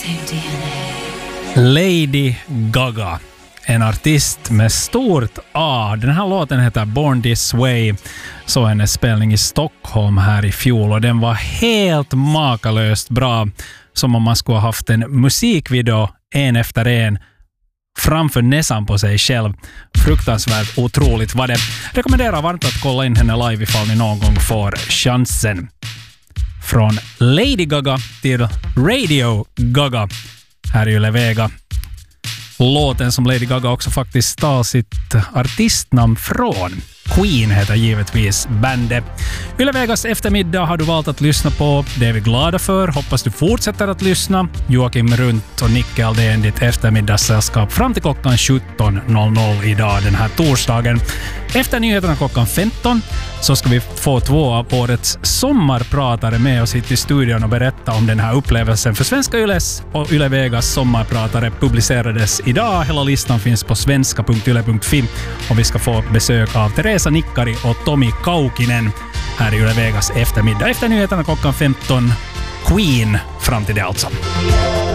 Lady Gaga, en artist med stort A. Den här låten heter Born This Way. Så hennes spelning i Stockholm här i fjol och den var helt makalöst bra, som om man skulle ha haft en musikvideo en efter en framför näsan på sig själv. Fruktansvärt otroligt var det. Rekommenderar varmt att kolla in henne live ifall ni någon gång får chansen. Från Lady Gaga till Radio Gaga här i Yle Vega. Låten som Lady Gaga också faktiskt tar sitt artistnamn från. Queen heter givetvis bandet. Yle Vegas eftermiddag har du valt att lyssna på. Det är vi glada för. Hoppas du fortsätter att lyssna. Joakim Runt och Nicke Aldén, ditt eftermiddagssällskap fram till klockan 17.00 idag den här torsdagen. Efter nyheterna klockan 15 så ska vi få 2 av årets sommarpratare med oss hit i studion och berätta om den här upplevelsen. För Svenska Yles och Yle Vegas sommarpratare publicerades idag. Hela listan finns på svenska.yle.fi och vi ska få besök av Teresa Nikkari och Tomi Kaukinen här i Yle Vegas eftermiddag. Efter nyheterna klockan 15, Queen fram till det alltså.